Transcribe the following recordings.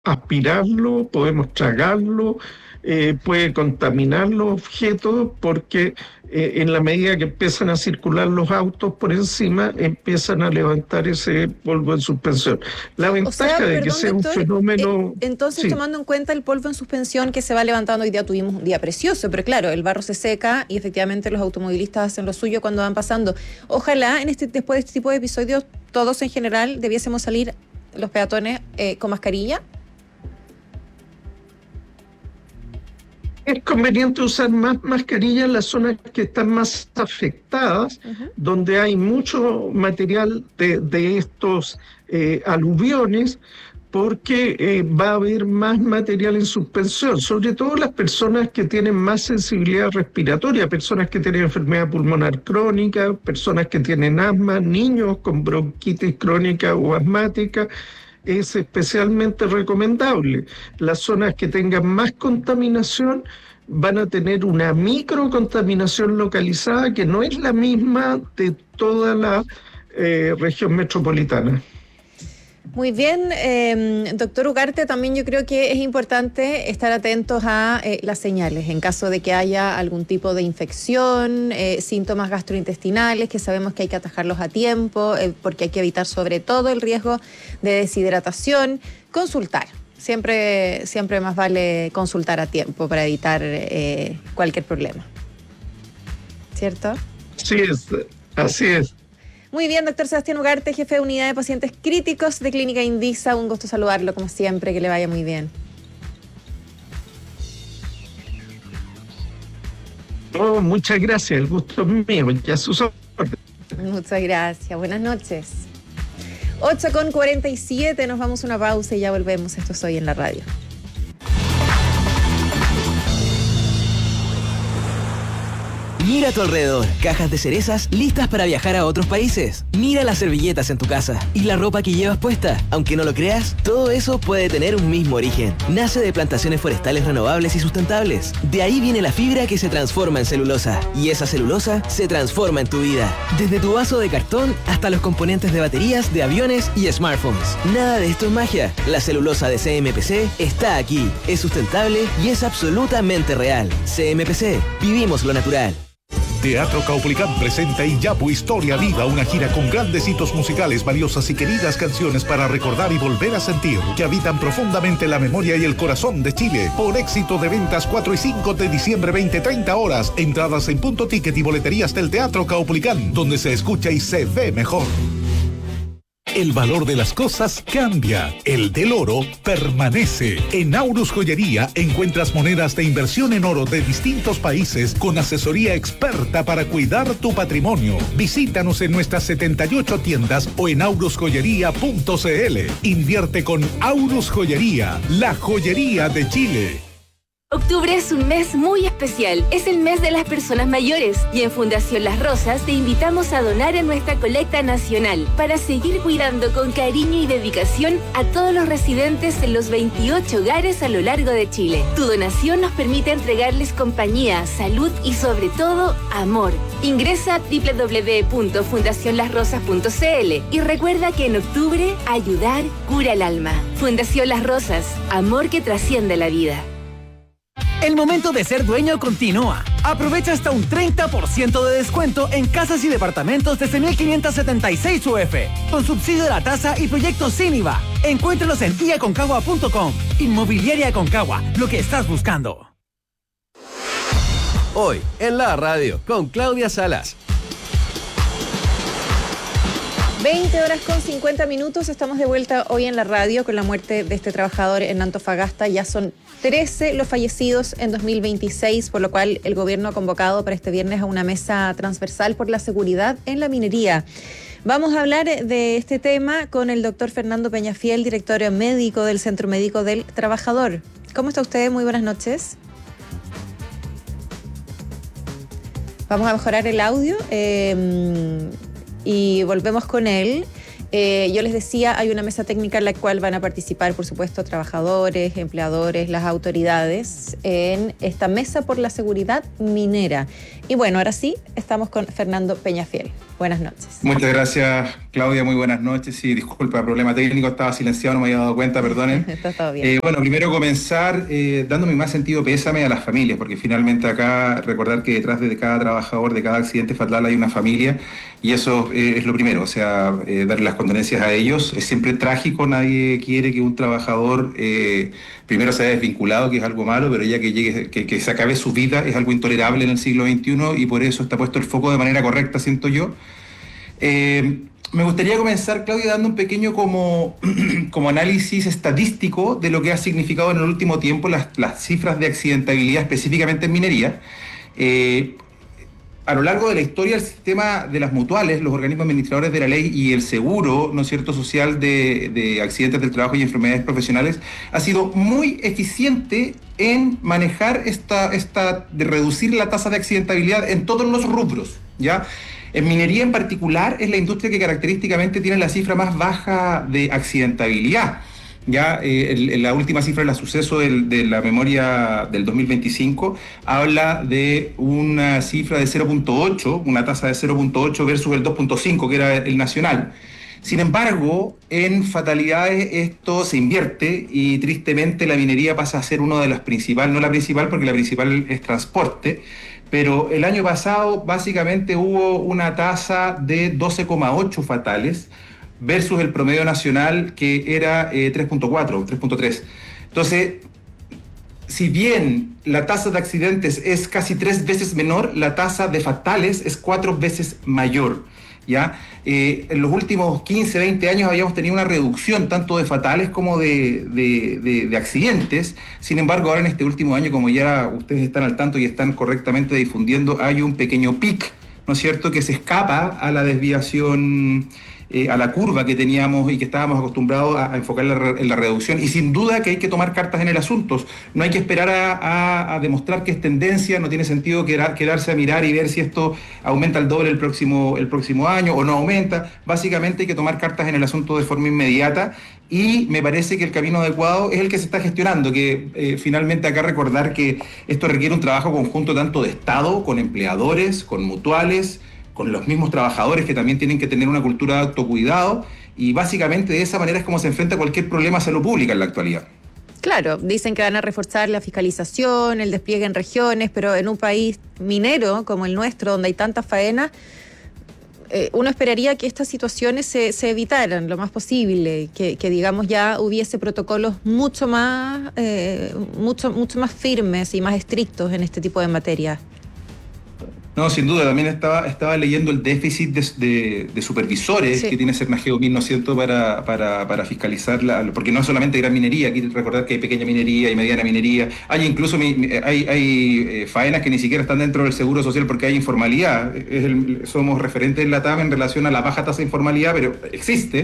aspirarlo, podemos tragarlo, puede contaminar los objetos porque en la medida que empiezan a circular los autos por encima, empiezan a levantar ese polvo en suspensión. La O sea, ventaja de que perdón, sea un doctor, fenómeno, entonces sí, tomando en cuenta el polvo en suspensión que se va levantando, hoy día tuvimos un día precioso, pero claro, el barro se seca y efectivamente los automovilistas hacen lo suyo cuando van pasando. Ojalá después de este tipo de episodios, todos en general debiésemos salir los peatones con mascarilla. es conveniente usar más mascarilla en las zonas que están más afectadas, Ujú. donde hay mucho material de estos aluviones, porque va a haber más material en suspensión, sobre todo las personas que tienen más sensibilidad respiratoria, personas que tienen enfermedad pulmonar crónica, personas que tienen asma, niños con bronquitis crónica o asmática. Es especialmente recomendable. Las zonas que tengan más contaminación van a tener una microcontaminación localizada que no es la misma de toda la región metropolitana. Muy bien, doctor Ugarte, también yo creo que es importante estar atentos a las señales en caso de que haya algún tipo de infección, síntomas gastrointestinales, que sabemos que hay que atajarlos a tiempo, porque hay que evitar sobre todo el riesgo de deshidratación. Consultar, siempre más vale consultar a tiempo para evitar cualquier problema, ¿cierto? Así es, así es. Muy bien, doctor Sebastián Ugarte, jefe de unidad de pacientes críticos de Clínica Indisa. Un gusto saludarlo, como siempre, que le vaya muy bien. Oh, muchas gracias, el gusto es mío, ya sus órdenes. Muchas gracias, buenas noches. 8:47, nos vamos a una pausa y ya volvemos. Esto es Hoy en la Radio. Mira a tu alrededor, cajas de cerezas listas para viajar a otros países. Mira las servilletas en tu casa y la ropa que llevas puesta. Aunque no lo creas, todo eso puede tener un mismo origen. Nace de plantaciones forestales renovables y sustentables. De ahí viene la fibra que se transforma en celulosa. Y esa celulosa se transforma en tu vida. Desde tu vaso de cartón hasta los componentes de baterías, de aviones y smartphones. Nada de esto es magia. La celulosa de CMPC está aquí. Es sustentable y es absolutamente real. CMPC, vivimos lo natural. Teatro Caupolicán presenta Iyapu Historia Viva, una gira con grandes hitos musicales, valiosas y queridas canciones para recordar y volver a sentir, que habitan profundamente la memoria y el corazón de Chile. Por éxito de ventas 4 y 5 de diciembre, 20-30 horas. Entradas en Punto Ticket y boleterías del Teatro Caupolicán, donde se escucha y se ve mejor. El valor de las cosas cambia, el del oro permanece. En Aurus Joyería encuentras monedas de inversión en oro de distintos países con asesoría experta para cuidar tu patrimonio. Visítanos en nuestras 78 tiendas o en aurusjoyería.cl. Invierte con Aurus Joyería, la joyería de Chile. Octubre es un mes muy especial, es el mes de las personas mayores y en Fundación Las Rosas te invitamos a donar en nuestra colecta nacional para seguir cuidando con cariño y dedicación a todos los residentes en los 28 hogares a lo largo de Chile. Tu donación nos permite entregarles compañía, salud y sobre todo amor. Ingresa a www.fundacionlasrosas.cl y recuerda que en octubre ayudar cura el alma. Fundación Las Rosas, amor que trasciende la vida. El momento de ser dueño continúa. Aprovecha hasta un 30% de descuento en casas y departamentos desde 1.576 UF, con subsidio de la tasa y proyectos sin IVA. Encuéntralos en iaconcagua.com. Inmobiliaria Aconcagua, lo que estás buscando. Hoy en la radio con Claudia Salas. 20:50. Estamos de vuelta hoy en la radio con la muerte de este trabajador en Antofagasta. Ya son 13 los fallecidos en 2026, por lo cual el gobierno ha convocado para este viernes a una mesa transversal por la seguridad en la minería. Vamos a hablar de este tema con el doctor Fernando Peñafiel, director médico del Centro Médico del Trabajador. ¿Cómo está usted? Muy buenas noches. Vamos a mejorar el audio y volvemos con él. Yo les decía, hay una mesa técnica en la cual van a participar, por supuesto, trabajadores, empleadores, las autoridades en esta mesa por la seguridad minera. Y bueno, ahora sí, estamos con Fernando Peñafiel. Buenas noches. Muchas gracias, Claudia. Muy buenas noches. Sí, disculpa, problema técnico, estaba silenciado, no me había dado cuenta, perdonen. Está todo bien. Bueno, primero comenzar dando mi más sentido pésame a las familias, porque finalmente acá recordar que detrás de cada trabajador, de cada accidente fatal hay una familia, y eso es lo primero, o sea, darle las condolencias a ellos. Es siempre trágico, nadie quiere que un trabajador primero se haya desvinculado, que es algo malo, pero ya que llegue, que se acabe su vida, es algo intolerable en el siglo XXI, y por eso está puesto el foco de manera correcta, siento yo. Me gustaría comenzar, Claudia, dando un pequeño como análisis estadístico de lo que ha significado en el último tiempo las cifras de accidentabilidad, específicamente en minería. A lo largo de la historia, el sistema de las mutuales, los organismos administradores de la ley y el seguro, ¿no es cierto?, social de accidentes del trabajo y enfermedades profesionales, ha sido muy eficiente en manejar de reducir la tasa de accidentabilidad en todos los rubros, ¿ya? En minería en particular es la industria que característicamente tiene la cifra más baja de accidentabilidad. Ya la última cifra de la suceso de la memoria del 2025 habla de una cifra de 0.8, una tasa de 0.8 versus el 2.5 que era el nacional. Sin embargo, en fatalidades esto se invierte y tristemente la minería pasa a ser una de las principales, no la principal porque la principal es transporte, pero el año pasado básicamente hubo una tasa de 12,8 fatales versus el promedio nacional que era 3.4, 3.3. Entonces, si bien la tasa de accidentes es casi 3 veces menor, la tasa de fatales es 4 veces mayor, ¿ya? En los últimos 15, 20 años habíamos tenido una reducción tanto de fatales como de accidentes. Sin embargo, ahora en este último año, como ya ustedes están al tanto y están correctamente difundiendo, hay un pequeño pic, ¿no es cierto?, que se escapa a la desviación, a la curva que teníamos y que estábamos acostumbrados a enfocar en la reducción, y sin duda que hay que tomar cartas en el asunto. No hay que esperar a demostrar que es tendencia, no tiene sentido quedarse a mirar y ver si esto aumenta el doble el próximo año o no aumenta. Básicamente hay que tomar cartas en el asunto de forma inmediata, y me parece que el camino adecuado es el que se está gestionando, que finalmente acá recordar que esto requiere un trabajo conjunto tanto de Estado, con empleadores, con mutuales, con los mismos trabajadores que también tienen que tener una cultura de autocuidado, y básicamente de esa manera es como se enfrenta cualquier problema de salud pública en la actualidad. Claro, dicen que van a reforzar la fiscalización, el despliegue en regiones, pero en un país minero como el nuestro, donde hay tantas faenas, uno esperaría que estas situaciones se evitaran lo más posible, que digamos ya hubiese protocolos mucho más firmes y más estrictos en este tipo de materias. No, sin duda, también estaba leyendo el déficit de supervisores, sí, que tiene Cernageo-Min, ¿no es cierto?, para fiscalizar, porque no es solamente gran minería, hay que recordar que hay pequeña minería y mediana minería, hay incluso hay faenas que ni siquiera están dentro del seguro social porque hay informalidad. Somos referentes en la TAM en relación a la baja tasa de informalidad, pero existe.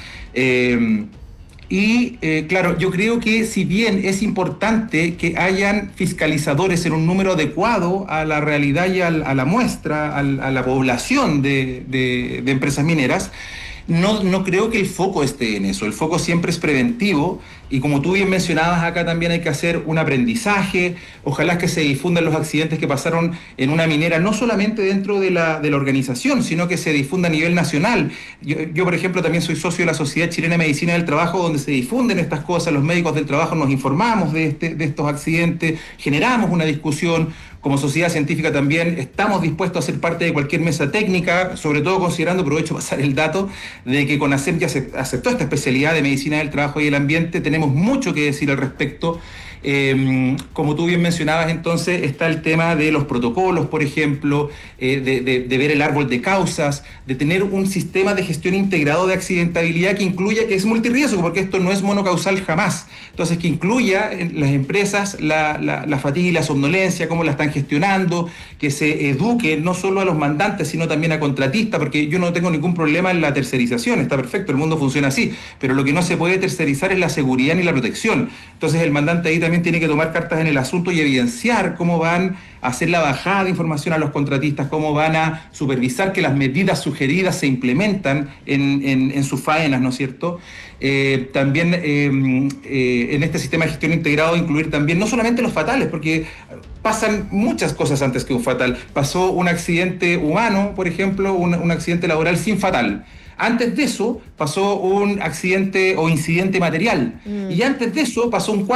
Claro, yo creo que si bien es importante que hayan fiscalizadores en un número adecuado a la realidad y a la muestra, a la población de empresas mineras, no creo que el foco esté en eso. El foco siempre es preventivo, y como tú bien mencionabas, acá también hay que hacer un aprendizaje. Ojalá que se difundan los accidentes que pasaron en una minera, no solamente dentro de la organización, sino que se difunda a nivel nacional. Yo, por ejemplo, también soy socio de la Sociedad Chilena de Medicina del Trabajo, donde se difunden estas cosas. Los médicos del trabajo nos informamos de estos accidentes, generamos una discusión. Como sociedad científica también estamos dispuestos a ser parte de cualquier mesa técnica, sobre todo considerando, aprovecho pasar el dato, de que CONACEM ya aceptó esta especialidad de medicina del trabajo y el ambiente. Tenemos mucho que decir al respecto. Como tú bien mencionabas, entonces está el tema de los protocolos, por ejemplo, de ver el árbol de causas, de tener un sistema de gestión integrado de accidentabilidad que incluya, que es multirriesgo, porque esto no es monocausal jamás. Entonces, que incluya en las empresas la fatiga y la somnolencia, cómo la están gestionando, que se eduque no solo a los mandantes, sino también a contratistas, porque yo no tengo ningún problema en la tercerización, está perfecto, el mundo funciona así, pero lo que no se puede tercerizar es la seguridad ni la protección. Entonces, el mandante ahí también también tiene que tomar cartas en el asunto y evidenciar cómo van a hacer la bajada de información a los contratistas, cómo van a supervisar que las medidas sugeridas se implementan en sus faenas, ¿no es cierto? También en este sistema de gestión integrado incluir también no solamente los fatales, porque pasan muchas cosas antes que un fatal. Pasó un accidente humano, por ejemplo, un accidente laboral sin fatal. Antes de eso pasó un accidente o incidente material. Y antes de eso pasó un